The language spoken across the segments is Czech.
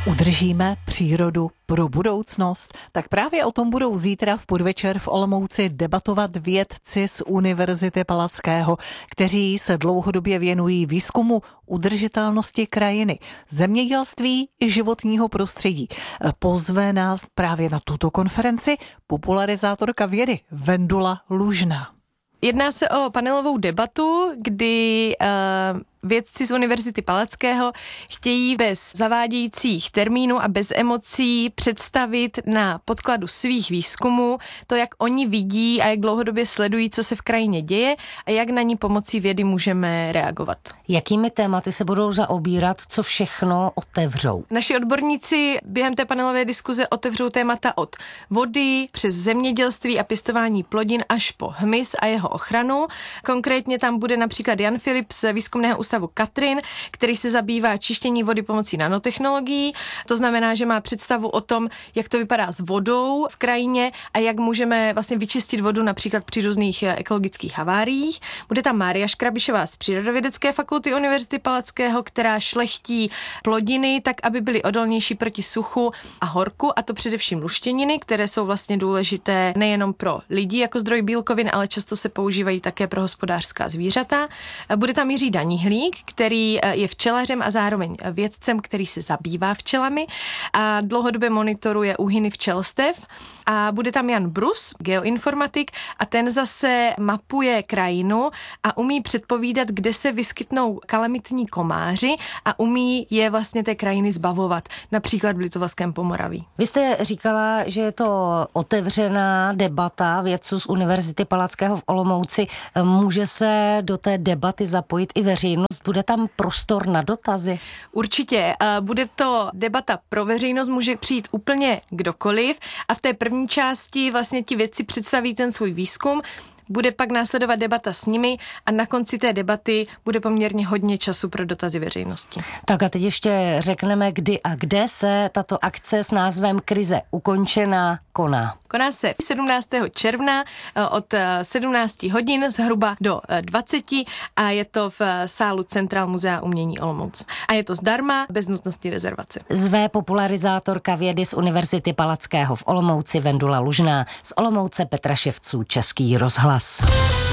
Udržíme přírodu pro budoucnost? Tak právě o tom budou zítra v podvečer v Olomouci debatovat vědci z Univerzity Palackého, kteří se dlouhodobě věnují výzkumu udržitelnosti krajiny, zemědělství i životního prostředí. Pozve nás právě na tuto konferenci popularizátorka vědy Vendula Lužná. Jedná se o panelovou debatu, kdy vědci z Univerzity Palackého chtějí bez zavádějících termínů a bez emocí představit na podkladu svých výzkumů to, jak oni vidí a jak dlouhodobě sledují, co se v krajině děje a jak na ní pomocí vědy můžeme reagovat. Jakými tématy se budou zaobírat, co všechno otevřou? Naši odborníci během té panelové diskuze otevřou témata od vody přes zemědělství a pěstování plodin až po hmyz a jeho ochranu. Konkrétně tam bude například Jan Filip z výzkumného ústavu Katrin, který se zabývá čištění vody pomocí nanotechnologií. To znamená, že má představu o tom, jak to vypadá s vodou v krajině a jak můžeme vlastně vyčistit vodu například při různých ekologických haváriích. Bude tam Mária Škrabišová z Přírodovědecké fakulty Univerzity Palackého, která šlechtí plodiny tak, aby byly odolnější proti suchu a horku, a to především luštěniny, které jsou vlastně důležité nejenom pro lidi jako zdroj bílkovin, ale často se používají také pro hospodářská zvířata. Bude tam Jiří Daníhlík, který je včelařem a zároveň vědcem, který se zabývá včelami a dlouhodobě monitoruje úhyny včelstev. A bude tam Jan Brus, geoinformatik, a ten zase mapuje krajinu a umí předpovídat, kde se vyskytnou kalamitní komáři a umí je vlastně té krajiny zbavovat, například v Litovském Pomoraví. Vy jste říkala, že je to otevřená debata vědců z Univerzity Palackého v Olomouci. Může se do té debaty zapojit i veřejnost? Bude tam prostor na dotazy? Určitě. Bude to debata pro veřejnost, může přijít úplně kdokoliv a v té první části vlastně ti vědci představí ten svůj výzkum. Bude pak následovat debata s nimi a na konci té debaty bude poměrně hodně času pro dotazy veřejnosti. Tak a teď ještě řekneme, kdy a kde se tato akce s názvem Krize ukončená koná. Koná se 17. června od 17 hodin zhruba do 20 a je to v sálu Centrál Muzea umění Olomouc. A je to zdarma, bez nutnosti rezervace. Zve popularizátorka vědy z Univerzity Palackého v Olomouci Vendula Lužná, z Olomouce Petra Ševců, Český rozhlas.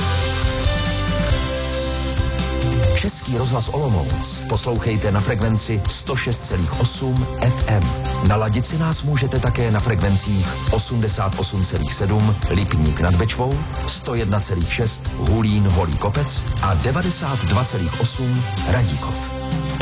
Český rozhlas Olomouc poslouchejte na frekvenci 106,8 FM. Naladit si nás můžete také na frekvencích 88,7 Lipník nad Bečvou, 101,6 Hulín Holý Kopec a 92,8 Radíkov.